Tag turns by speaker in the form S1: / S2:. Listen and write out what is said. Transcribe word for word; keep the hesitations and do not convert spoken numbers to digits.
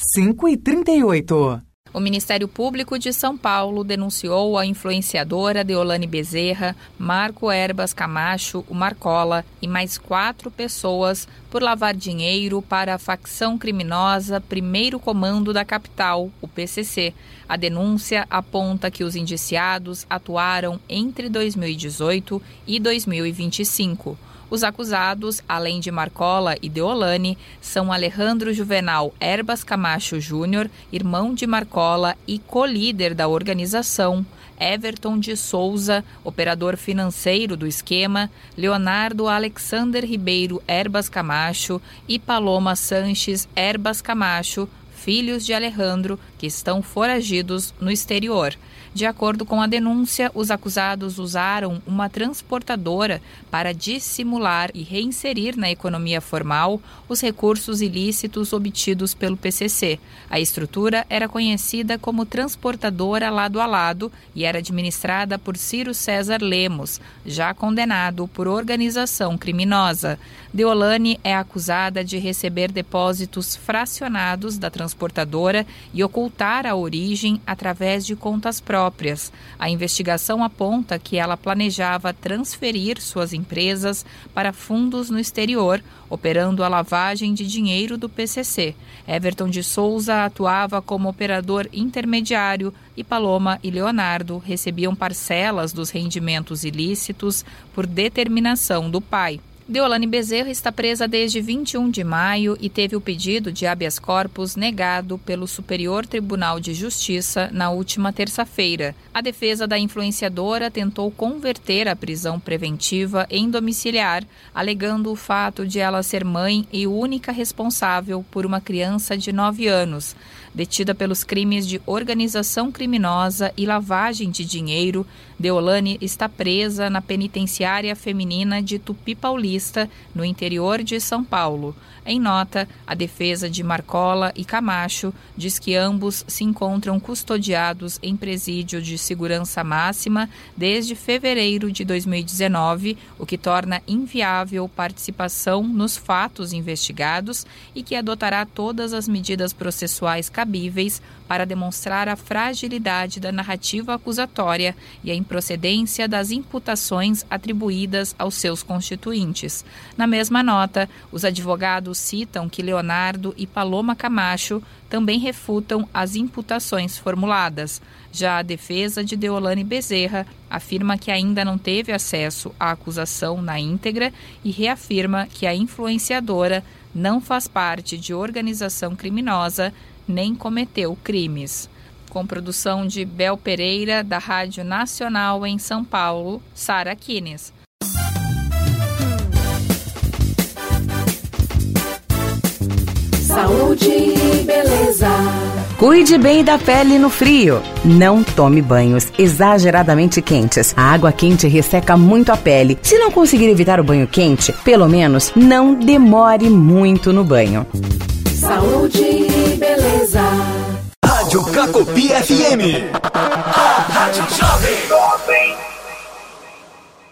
S1: cinco e trinta e oito.
S2: O Ministério Público de São Paulo denunciou a influenciadora Deolane Bezerra, Marco Erbas Camacho, o Marcola, e mais quatro pessoas por lavar dinheiro para a facção criminosa Primeiro Comando da Capital, o P C C. A denúncia aponta que os indiciados atuaram entre dois mil e dezoito e dois mil e vinte e cinco. Os acusados, além de Marcola e Deolane, são Alejandro Juvenal Erbas Camacho Júnior, irmão de Marcola e co-líder da organização, Everton de Souza, operador financeiro do esquema, Leonardo Alexander Ribeiro Erbas Camacho e Paloma Sanches Erbas Camacho, filhos de Alejandro, que estão foragidos no exterior. De acordo com a denúncia, os acusados usaram uma transportadora para dissimular e reinserir na economia formal os recursos ilícitos obtidos pelo P C C. A estrutura era conhecida como Transportadora Lado a Lado e era administrada por Ciro César Lemos, já condenado por organização criminosa. Deolane é acusada de receber depósitos fracionados da transportadora e ocultar a origem através de contas próprias. próprias. A investigação aponta que ela planejava transferir suas empresas para fundos no exterior, operando a lavagem de dinheiro do P C C. Everton de Souza atuava como operador intermediário e Paloma e Leonardo recebiam parcelas dos rendimentos ilícitos por determinação do pai. Deolane Bezerra está presa desde vinte e um de maio e teve o pedido de habeas corpus negado pelo Superior Tribunal de Justiça na última terça-feira. A defesa da influenciadora tentou converter a prisão preventiva em domiciliar, alegando o fato de ela ser mãe e única responsável por uma criança de nove anos. Detida pelos crimes de organização criminosa e lavagem de dinheiro, Deolane está presa na penitenciária feminina de Tupi Paulista, no interior de São Paulo. Em nota, a defesa de Marcola e Camacho diz que ambos se encontram custodiados em presídio de segurança máxima desde fevereiro de dois mil e dezenove, o que torna inviável participação nos fatos investigados e que adotará todas as medidas processuais cabíveis para demonstrar a fragilidade da narrativa acusatória e a improcedência das imputações atribuídas aos seus constituintes. Na mesma nota, os advogados citam que Leonardo e Paloma Camacho também refutam as imputações formuladas. Já a defesa de Deolane Bezerra afirma que ainda não teve acesso à acusação na íntegra e reafirma que a influenciadora não faz parte de organização criminosa nem cometeu crimes. Com produção de Bel Pereira, da Rádio Nacional em São Paulo, Sara Kines.
S3: Saúde e beleza.
S1: Cuide bem da pele no frio. Não tome banhos exageradamente quentes. A água quente resseca muito a pele. Se não conseguir evitar o banho quente, pelo menos não demore muito no banho.
S3: Saúde e beleza.
S4: Rádio Cacopi F M. A Rádio Jovem.